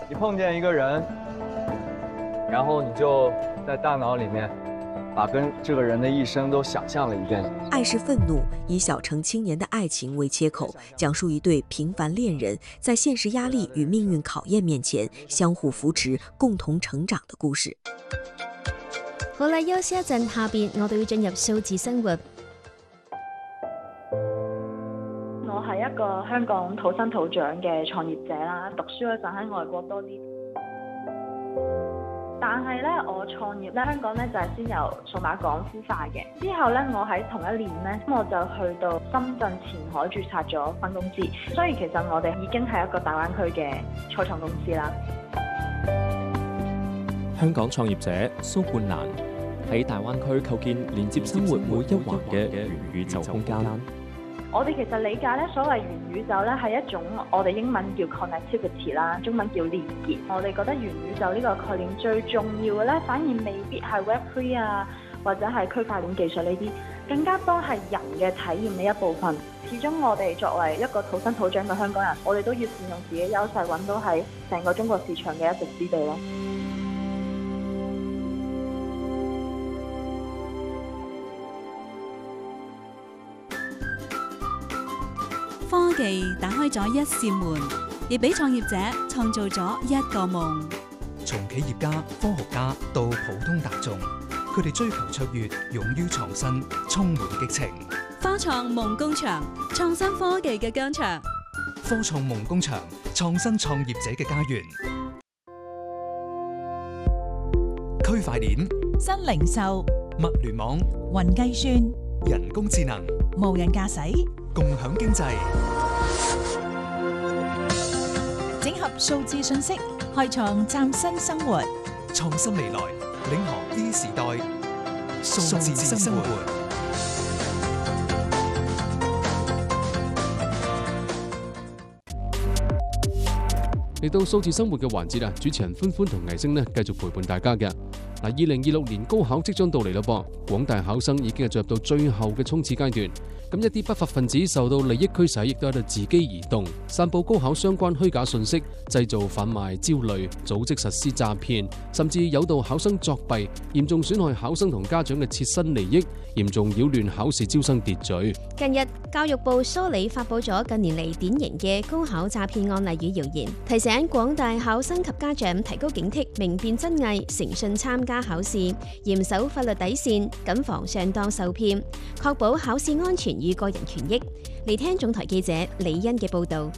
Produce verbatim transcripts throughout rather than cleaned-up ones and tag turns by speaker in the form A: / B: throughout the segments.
A: 你碰见一个人，然后你就在大脑里面把跟这个人的一生都想象了一遍。
B: 爱是愤怒，以小城青年的爱情为切口，讲述一对平凡恋人在现實壓力與命運考驗面前相互扶持、共同成長的故事。
C: 好啦，休息一陣，下邊我哋要進入數字生活。
D: 我係一個香港土生土長嘅創業者啦，讀書嗰陣喺外國多啲。但係咧，我創業咧，香港咧就係先由數碼港孵化嘅。之後咧，我喺同一年咧，我就去到深圳前海註冊咗分公司。所以其實我哋已經係一個大灣區嘅初創公司啦。
E: 香港創業者蘇冠蘭喺大灣區構建連接生活每一環嘅元宇宙空間。
D: 我哋其實理解咧，所謂元宇宙咧係一種我哋英文叫 connectivity 啦，中文叫連結。我哋覺得元宇宙呢個概念最重要嘅咧，反而未必係 Web 三 啊，或者係區塊鏈技術呢啲，更加多係人嘅體驗嘅一部分。始終我哋作為一個土生土長嘅香港人，我哋都要善用自己優勢，揾到喺成個中國市場嘅一席之地咯。
F: 科技打開咗一扇門，亦俾創業者創造咗一個夢。
G: 從企業家、科學家到普通大眾，佢哋追求卓越，勇於創新，充滿激情。
F: 科創夢工場，創新科技嘅疆場。
G: 科創夢工場，創新創業者嘅家園。區塊鏈、
H: 新零售、
G: 物聯網、
H: 雲計算、
G: 人工智能、
H: 無人駕駛、
G: 共享經濟，
H: 整合數字信息，開創嶄新生活。
G: 創新未來，領航 E 時代，數字生活。
I: 嚟到數字生活嘅環節啊，主持人歡歡同藝星呢繼續陪伴大家嘅。嗱，二零二六年高考即將到嚟咯噃，廣大考生已經係進入到最後嘅衝刺階段。咁一啲不法分子受到利益驅使，亦都喺度自己移動，散佈高考相關虛假信息，製造販賣焦慮，組織實施詐騙，甚至誘導考生作弊，嚴重損害考生同家長嘅切身利益，嚴重擾亂考試招生秩序。
C: 近日，教育部梳理發佈咗近年嚟典型嘅高考詐騙案例與謠言，提醒廣大考生及家長提高警惕，明辨真偽，誠信參加考試，嚴守法律底線，謹防上當受騙，確保考試安全與個人權益。嚟聽總台記者李欣嘅報導。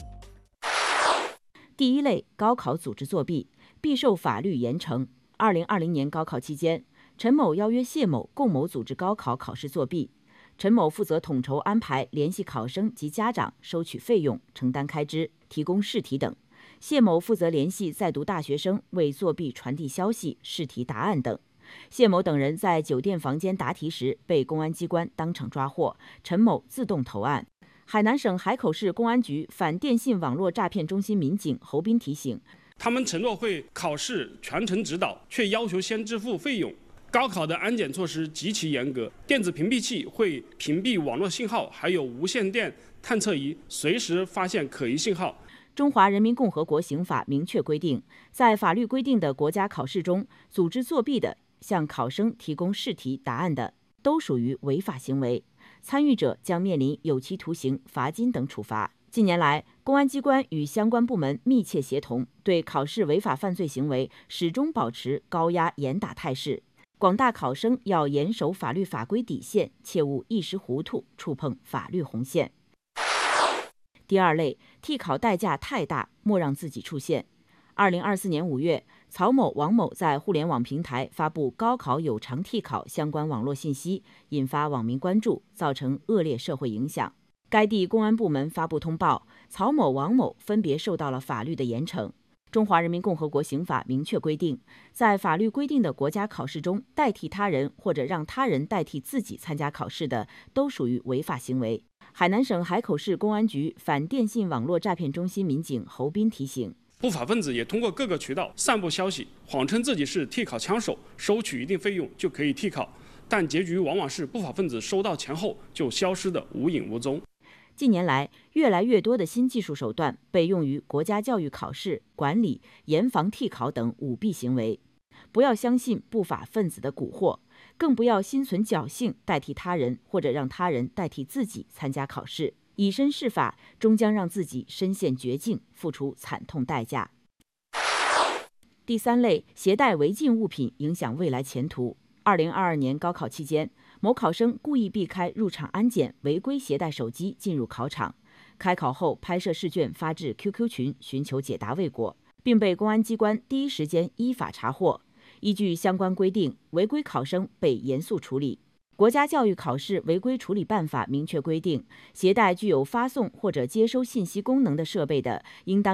J: 第一類高考組織作弊，必受法律嚴懲。二零二零年高考期間，陳某邀約謝某共謀組織高考考試作弊。陳某負責統籌安排，聯繫考生及家長，收取費用，承擔開支，提供試題等。謝某負責聯繫在讀大學生，為作弊傳遞消息、試題答案等。謝某等人在酒店房間答題時被公安機關當場抓獲，陳某自動投案。海南省海口市公安局反電信網絡詐騙中心民警侯斌提醒：
K: 他們承諾會考試全程指導，卻要求先支付費用。高考的安檢措施極其嚴格，電子屏蔽器會屏蔽網絡信號，還有無線電探測儀隨時發現可疑信號。
J: 中華人民共和國刑法明確規定，在法律規定的國家考試中，組織作弊的、向考生提供試題答案的，都屬於違法行為，參與者將面臨有期徒刑、罰金等處罰。近年來，公安機關與相關部門密切協同，對考試違法犯罪行為始終保持高壓嚴打態勢。廣大考生要嚴守法律法規底線，切勿一時糊塗觸碰法律紅線。第二類，替考代價太大，莫讓自己出現。二零二四年五月，曹某、王某在互聯網平台發布高考有償替考相關網絡信息，引發網民關注，造成惡劣社會影響。該地公安部門發布通報，曹某、王某分別受到了法律的嚴懲。中華人民共和國刑法明確規定，在法律規定的國家考試中，代替他人或者讓他人代替自己參加考試的，都屬於違法行為。海南省海口市公安局反電信網絡詐騙中心民警侯斌提醒：
K: 不法分子也通過各個渠道散布消息，謊稱自己是替考槍手，收取一定費用就可以替考，但結局往往是不法分子收到錢後就消失得無影無蹤。
J: 近年来，越来越多的新技术手段被用于国家教育考试、管理、严防替考等舞弊行为。不要相信不法分子的蛊惑，更不要心存侥幸代替他人或者让他人代替自己参加考试，以身试法，终将让自己身陷绝境，付出惨痛代价。第三类，携带违禁物品影响未来前途。二零二二年高考期间，某考生故意避开入场安检，违规携带手机进入考场，开考后拍摄试卷发至 Q Q 群，寻求解答未果，并被公安机关第一时间依法查获。依据相关规定，违规考生被严肃处理。国家教育考试违规处理办法明确规定，携带具有发送或者接收信息功能的设备的，应当